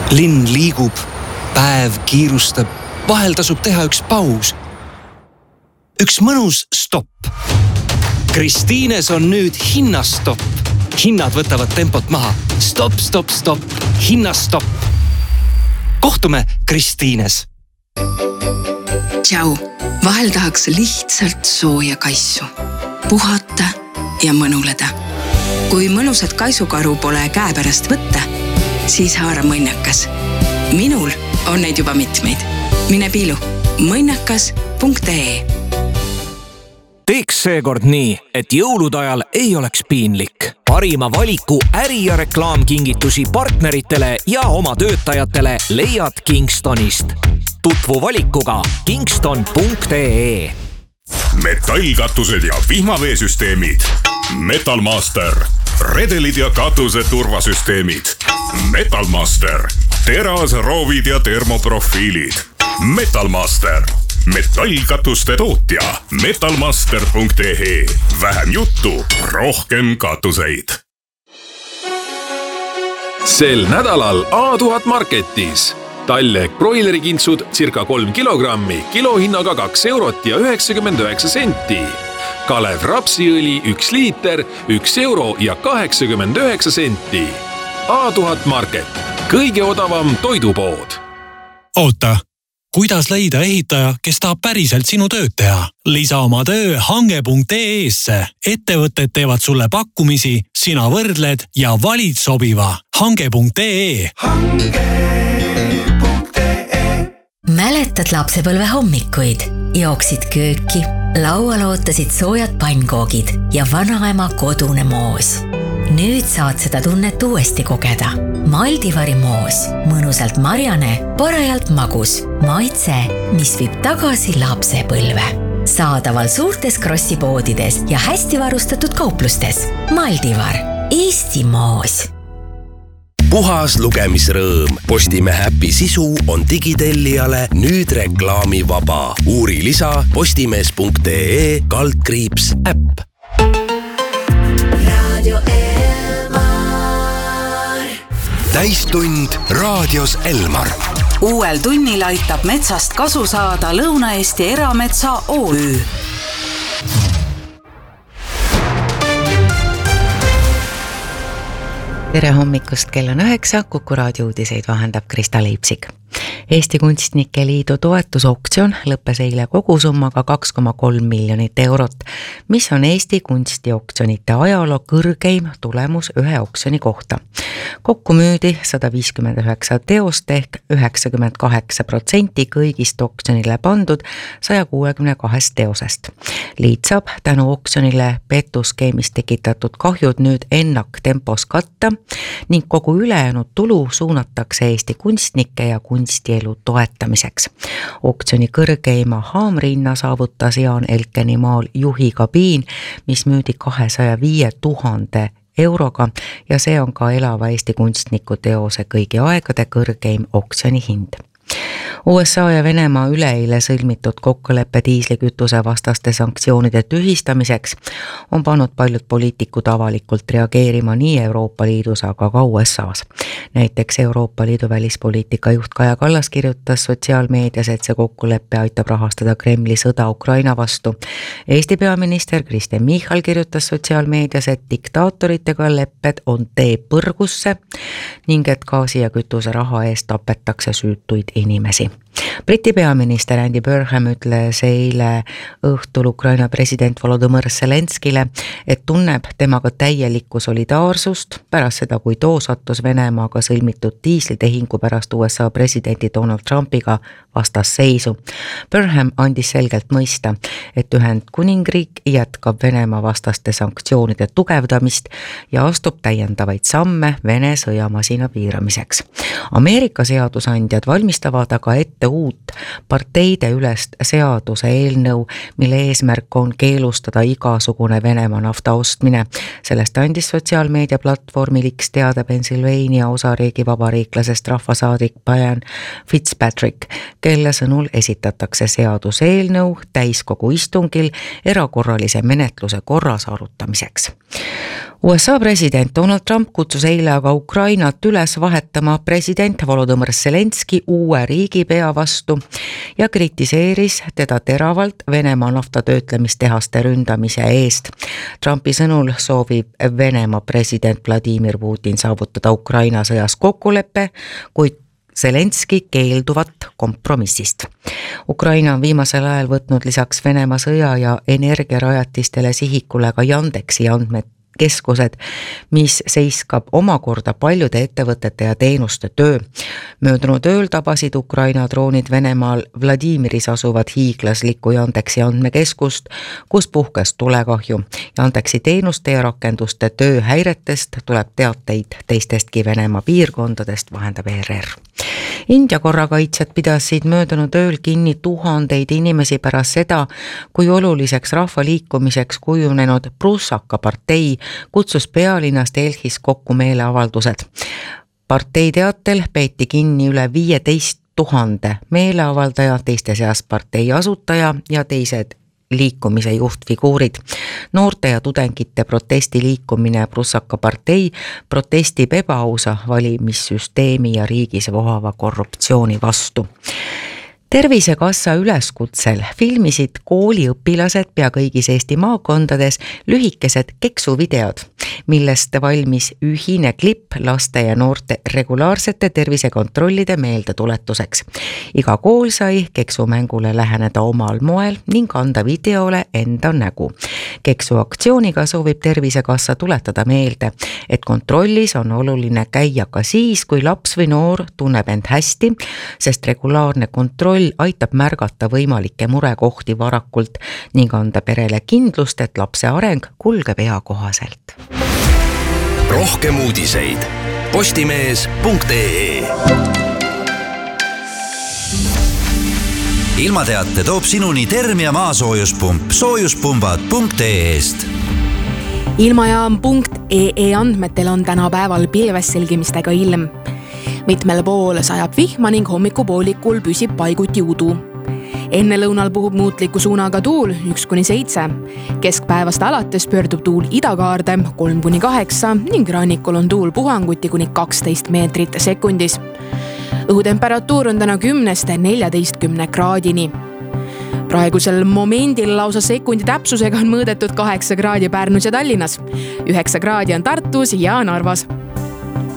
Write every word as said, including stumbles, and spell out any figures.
Linn liigub, päev kiirustab, vahel tasub teha üks paus. Üks mõnus stopp. Kristiines on nüüd hinnastopp. Hinnad võtavad tempot maha. Stop, stop, stop. Hinnastopp. Kohtume Kristiines. Tšau. Vahel tahaks lihtsalt sooja kaisu. Puhata ja mõnuleda. Kui mõnusat kaisukaru pole käepärast võtta, siis haara mõnnakas. Minul on neid juba mitmeid. Mine piilu. mõnnakas punkt ee. Teeks seekord nii, et jõulude ajal ei oleks piinlik. Parima valiku äri- ja reklaamkingitusi partneritele ja oma töötajatele leiad Kingstonist. Tutvu valikuga kingston punkt ee. Metallkatused ja vihmaveesüsteemid. Metalmaster. Redelid ja katuse turvasüsteemid. Metalmaster. Teras, roovid ja termoprofiilid. Metalmaster. Metallkatuste tootja. metalmaster punkt ee. Vähem juttu, rohkem katuseid. Sel nädalal A tuhat Marketis. Talleg broilerikintsud circa kolm kilogrammi, kilohinnaga kaks eurot ja üheksakümmend üheksa senti. Kalev rapsiõli üks liiter, üks euro ja kaheksakümmend üheksa senti. A tuhat Market. Kõige odavam toidupood. Oota, kuidas leida ehitaja, kes tahab päriselt sinu tööd teha? Lisa oma töö hange punkt ee-sse. Ettevõtted teevad sulle pakkumisi, sina võrdled ja valid sobiva. hange punkt ee. Mäletad lapsepõlve hommikuid? Jooksid kööki, laual ootasid soojad pannkoogid ja vanaema kodune moos. Nüüd saad seda tunnet uuesti kogeda. Maldivari moos, mõnusalt marjane, parajalt magus, maitse, mis viib tagasi lapsepõlve. Saadaval suurtes krossipoodides ja hästi varustatud kauplustes. Maldivar, Eesti moos. Puhas lugemisrõõm. Postimehe äpi sisu on digitellijale nüüd reklaamivaba. Uuri lisa postimees punkt ee kaldkriips äpp. Radio Elmar. Täistund raadios Elmar. Uuel tunnil aitab metsast kasu saada Lõuna-Eesti Erametsa O Ü. Tere hommikust, kell on üheksa, Kuku raadio uudiseid vahendab Krista Leipsik. Eesti Kunstnike Liidu toetusoktsioon lõppes eile kogusummaga kaks koma kolm miljonit eurot, mis on Eesti kunstioktsionite ajaloo kõrgeim tulemus ühe oktsiooni kohta. Kokku müüdi sada viiskümmend üheksa teost ehk üheksakümmend kaheksa protsenti kõigist oktsionile pandud saja kuuekümne kahest teosest. Liit saab tänu oktsionile petuskeemist tekitatud kahjud nüüd ennak tempos katta ning kogu ülejäänud tulu suunatakse Eesti kunstnike ja kunstielu toetamiseks. Oktsiooni kõrgeima haamrinna saavutas Jaan Elkeni maal Juhi kabiin, mis müüdi kahesaja viie tuhande euroga ja see on ka elava Eesti kunstniku teose kõigi aegade kõrgeim oktsiooni hind. U S A ja Venemaa üleeile sõlmitud kokkuleppe diislikütuse vastaste sanktsioonide tühistamiseks on pannud paljud poliitikud avalikult reageerima nii Euroopa Liidus, aga ka U S A's. Näiteks Euroopa Liidu välispoliitika juht Kaja Kallas kirjutas sotsiaalmeedias, et see kokkuleppe aitab rahastada Kremli sõda Ukraina vastu. Eesti peaminister Kristen Michal kirjutas sotsiaalmeedias, et diktaatoritega lepped on tee põrgusse ning et gaasi ja kütuse raha eest tapetakse süütuid inimesi. Briti peaminister Andy Burnham ütles eile õhtul Ukraina president Volodõmõr Zelenskile, et tunneb temaga täielikku solidaarsust pärast seda, kui too sattus Venemaaga sõlmitud diislitehingu pärast U S A presidenti Donald Trumpiga vastasseisu. Burnham andis selgelt mõista, et Ühendkuningriik jätkab Venemaa vastaste sanktsioonide tugevdamist ja astub täiendavaid samme Vene sõjamasina piiramiseks. Ameerika seadusandjad valmistavad aga ette uut parteide ülest seaduse eelnõu, mille eesmärk on keelustada igasugune Venemaa nafta ostmine. Sellest andis sotsiaalmeedia platvormi X teada Pennsylvania osariigi vabariiklasest rahvasaadik Brian Fitzpatrick, kelle sõnul esitatakse seaduse eelnõu täiskogu istungil erakorralise menetluse korras arutamiseks. U S A president Donald Trump kutsus eile aga Ukrainat üles vahetama president Volodõmõr Zelenski uue riigipea vastu ja kritiseeris teda teravalt Venemaa naftatöötlemistehaste ründamise eest. Trumpi sõnul soovib Venemaa president Vladimir Putin saavutada Ukraina sõjas kokkuleppe, kuid Zelenski keelduvat kompromissist. Ukraina on viimasel ajal võtnud lisaks Venemaa sõja ja energiarajatistele sihikule ka Yandexi andmed keskused, mis seiskab omakorda paljude ettevõtete ja teenuste töö. Möödunud ööl tabasid Ukraina droonid Venemaal Vladimiris asuvad hiiglaslikku Yandexi andmekeskust, kus puhkes tulekahju. Yandexi teenuste ja rakenduste töö häiretest tuleb teateid teistestki Venemaa piirkondadest, vahendab E R R. India korrakaitsjad pidasid möödunud ööl kinni tuhandeid inimesi pärast seda, kui oluliseks rahvaliikumiseks kujunenud Prussaka partei kutsus pealinnast Delhis kokku meeleavaldused. Partei teatel peeti kinni üle viieteist tuhande meeleavaldaja, teiste seas partei asutaja ja teised liikumise juhtfiguurid. Noorte ja tudengite protestiliikumine Prussaka partei protestib ebaausa valimissüsteemi ja riigis vohava korruptsiooni vastu. Tervisekassa üleskutsel filmisid kooliõpilased pea kõigis Eesti maakondades lühikesed keksuvideod, millest valmis ühine klipp laste ja noorte regulaarsete tervisekontrollide meeldetuletuseks. Iga kool sai keksumängule läheneda omal moel ning anda videole enda nägu. Keksuaktsiooniga soovib Tervisekassa tuletada meelde, et kontrollis on oluline käia ka siis, kui laps või noor tunneb end hästi, sest regulaarne kontroll aitab märgata võimalikke murekohti varakult ning anda perele kindlust, et lapse areng kulgeb eakohaselt. Rohkem uudiseid postimees punkt ee. Ilmateate toob sinuni Termia maasoojuspump soojuspumbad punkt ee-st. Ilmajaam punkt ee andmetel on tänapäeval pilves selgimistega ilm. Mitmel pool sajab vihma ning hommikupoolikul püsib paiguti udu. Enne lõunal puhub muutliku suunaga tuul üks kuni seitse. Keskpäevast alates pöördub tuul idakaarde kolm kuni kaheksa ning rannikul on tuul puhanguti kuni kaksteist meetrit sekundis. Õhutemperatuur on täna kümnest neljateistkümne kraadini. Praegusel momendil lausa sekundi täpsusega on mõõdetud kaheksa kraadi Pärnus ja Tallinnas. üheksa kraadi on Tartus ja Narvas.